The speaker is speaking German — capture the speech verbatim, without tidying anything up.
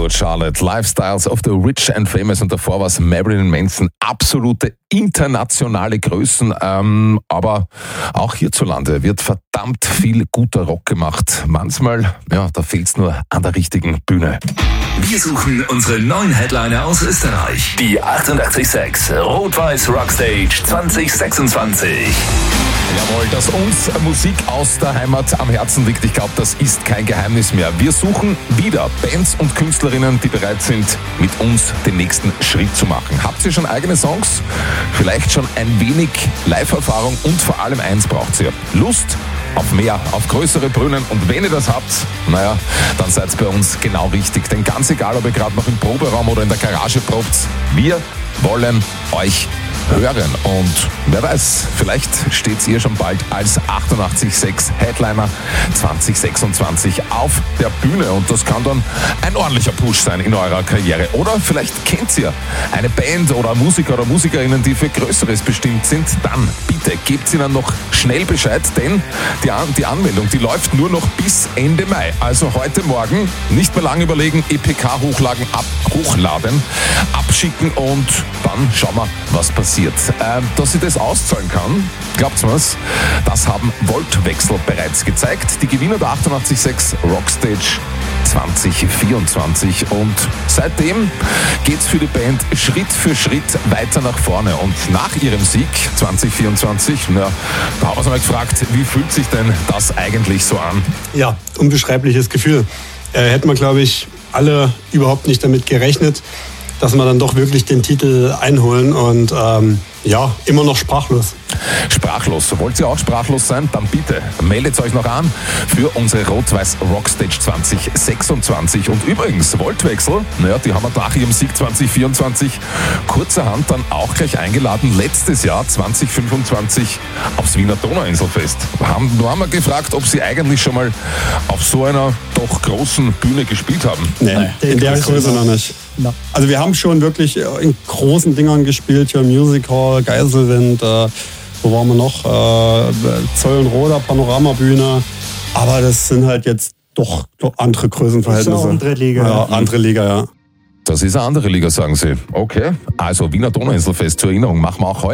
Good Charlotte, Lifestyles of the Rich and Famous, und davor war es Marilyn Manson. Absolute internationale Größen, ähm, aber auch hierzulande wird verdammt viel guter Rock gemacht. Manchmal, ja, da fehlt's nur an der richtigen Bühne. Wir suchen unsere neuen Headliner aus Österreich. Die achtundachtzig Komma sechs Rot-Weiß Rockstage zwanzig sechsundzwanzig. Jawohl, dass uns Musik aus der Heimat am Herzen liegt, ich glaube, das ist kein Geheimnis mehr. Wir suchen wieder Bands und Künstlerinnen, die bereit sind, mit uns den nächsten Schritt zu machen. Habt ihr schon eigene Songs? Vielleicht schon ein wenig Live-Erfahrung, und vor allem eins braucht ihr: Lust auf mehr, auf größere Bühnen. Und wenn ihr das habt, naja, dann seid ihr bei uns genau richtig. Denn ganz egal, ob ihr gerade noch im Proberaum oder in der Garage probt, wir wollen euch hören. Und wer weiß, vielleicht steht ihr schon bald als achtundachtzig Komma sechs Headliner zwanzig sechsundzwanzig auf der Bühne. Und das kann dann ein ordentlicher Push sein in eurer Karriere. Oder vielleicht kennt ihr eine Band oder Musiker oder Musikerinnen, die für Größeres bestimmt sind. Dann bitte gebt ihnen noch schnell Bescheid, denn die, An- die Anmeldung, die läuft nur noch bis Ende Mai. Also heute Morgen nicht mehr lange überlegen, E P K-Hochladen ab, hochladen, abschicken, und dann schauen wir, was passiert. Ähm, dass ich das auszahlen kann, glaubt's mir's, das haben Voltwechsel bereits gezeigt. Die Gewinner der achtundachtzig Komma sechs Rockstage zwanzig vierundzwanzig, und seitdem geht's für die Band Schritt für Schritt weiter nach vorne. Und nach ihrem Sieg zwanzig vierundzwanzig, na, da haben wir uns mal gefragt, wie fühlt sich denn das eigentlich so an? Ja, unbeschreibliches Gefühl. Äh, hätten wir, glaube ich, alle überhaupt nicht damit gerechnet, dass wir dann doch wirklich den Titel einholen, und ähm, ja, immer noch sprachlos. Sprachlos. Wollt ihr auch sprachlos sein? Dann bitte meldet euch noch an für unsere Rot-Weiß Rockstage zwanzig sechsundzwanzig. Und übrigens, Voltwechsel, naja, die haben wir nach ihrem Sieg zwanzig vierundzwanzig kurzerhand dann auch gleich eingeladen, letztes Jahr zwanzig fünfundzwanzig aufs Wiener Donauinselfest. Haben, da haben wir gefragt, ob sie eigentlich schon mal auf so einer doch großen Bühne gespielt haben. Nee, Nein, in der Größe noch nicht. No. Also wir haben schon wirklich in großen Dingern gespielt, hier Music Hall, Geiselwind, äh, wo waren wir noch? Äh, Zollenroda, Panoramabühne. Aber das sind halt jetzt doch, doch andere Größenverhältnisse. Das ist eine andere Liga. Ja, andere Liga, ja. Das ist eine andere Liga, sagen sie. Okay, also Wiener Donauinselfest zur Erinnerung machen wir auch heute.